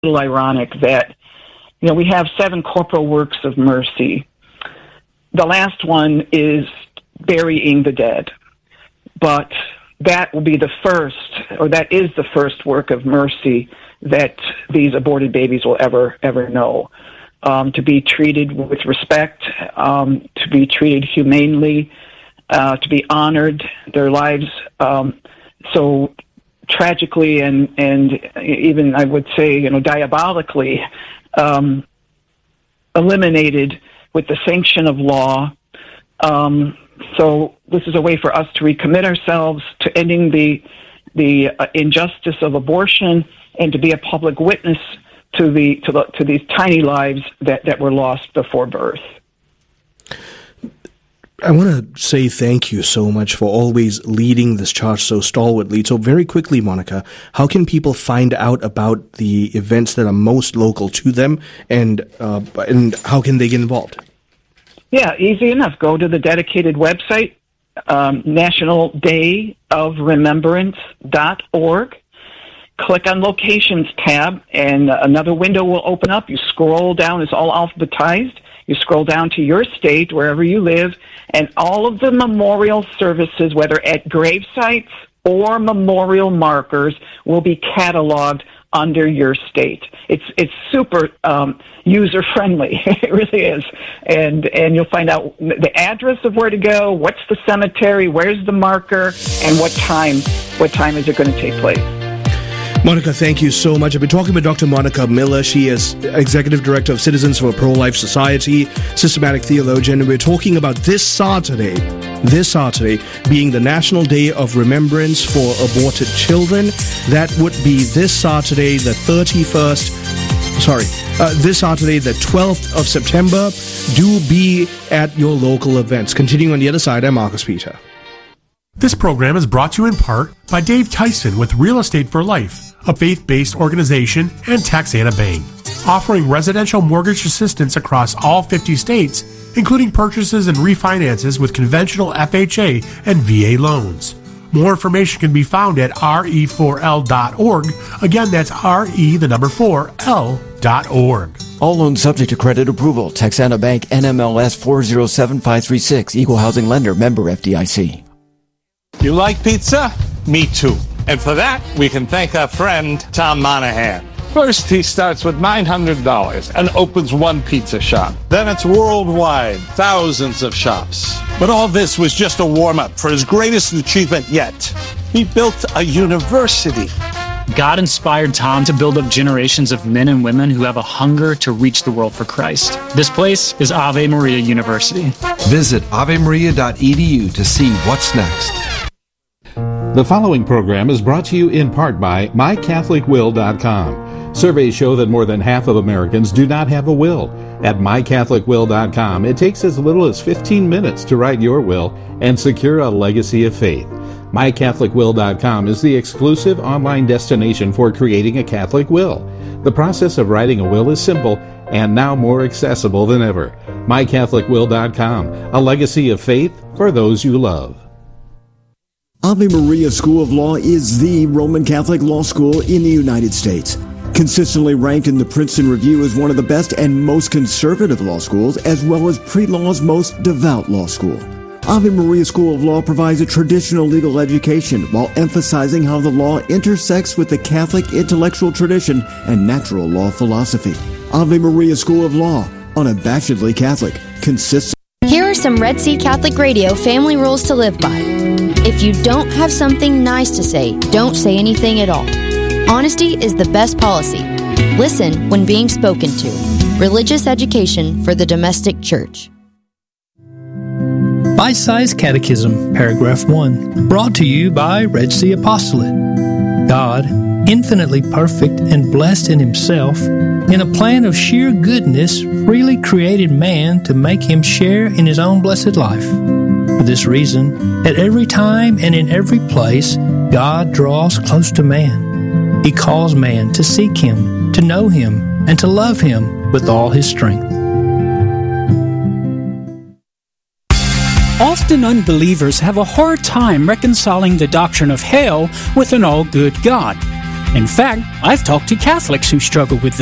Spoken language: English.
little ironic that, we have 7 corporal works of mercy. The last one is burying the dead. But that will be the first, or that is the first work of mercy that these aborted babies will ever know. To be treated with respect, to be treated humanely, to be honored, their lives so tragically and even, I would say, diabolically eliminated with the sanction of law. So this is a way for us to recommit ourselves to ending the injustice of abortion and to be a public witness to these tiny lives that were lost before birth. I want to say thank you so much for always leading this charge so stalwartly. So very quickly, Monica, how can people find out about the events that are most local to them, and how can they get involved? Yeah, easy enough. Go to the dedicated website, nationaldayofremembrance.org. Click on Locations tab, and another window will open up. You scroll down. It's all alphabetized. You scroll down to your state, wherever you live, and all of the memorial services, whether at grave sites or memorial markers, will be cataloged under your state. It's super user friendly. It really is, and you'll find out the address of where to go, what's the cemetery, where's the marker, and what time is it going to take place. Monica, thank you so much. I've been talking with Dr. Monica Miller. She is Executive Director of Citizens for a Pro-Life Society, systematic theologian. And we're talking about this Saturday being the National Day of Remembrance for Aborted Children. That would be this Saturday, the 12th of September. Do be at your local events. Continuing on the other side, I'm Marcus Peter. This program is brought to you in part by Dave Tyson with Real Estate for Life, a faith-based organization, and Texana Bank, offering residential mortgage assistance across all 50 states, including purchases and refinances with conventional FHA and VA loans. More information can be found at re4l.org. Again, that's re4l.org. All loans subject to credit approval. Texana Bank, NMLS 407536, Equal Housing Lender, member FDIC. You like pizza? Me too. And for that, we can thank our friend Tom Monahan. First, he starts with $900 and opens one pizza shop. Then it's worldwide, thousands of shops. But all this was just a warm-up for his greatest achievement yet. He built a university. God inspired Tom to build up generations of men and women who have a hunger to reach the world for Christ. This place is Ave Maria University. Visit avemaria.edu to see what's next. The following program is brought to you in part by MyCatholicWill.com. Surveys show that more than half of Americans do not have a will. At MyCatholicWill.com, it takes as little as 15 minutes to write your will and secure a legacy of faith. MyCatholicWill.com is the exclusive online destination for creating a Catholic will. The process of writing a will is simple and now more accessible than ever. MyCatholicWill.com, a legacy of faith for those you love. Ave Maria School of Law is the Roman Catholic law school in the United States. Consistently ranked in the Princeton Review as one of the best and most conservative law schools, as well as pre-law's most devout law school. Ave Maria School of Law provides a traditional legal education while emphasizing how the law intersects with the Catholic intellectual tradition and natural law philosophy. Ave Maria School of Law, unabashedly Catholic, consistent. Here are some Red Sea Catholic Radio family rules to live by. If you don't have something nice to say, don't say anything at all. Honesty is the best policy. Listen when being spoken to. Religious education for the domestic church. Bite-Sized Catechism, Paragraph 1, brought to you by Red Sea Apostolate. God, infinitely perfect and blessed in Himself, in a plan of sheer goodness, freely created man to make him share in his own blessed life. For this reason, at every time and in every place, God draws close to man. He calls man to seek Him, to know Him, and to love Him with all his strength. Often unbelievers have a hard time reconciling the doctrine of hell with an all-good God. In fact, I've talked to Catholics who struggle with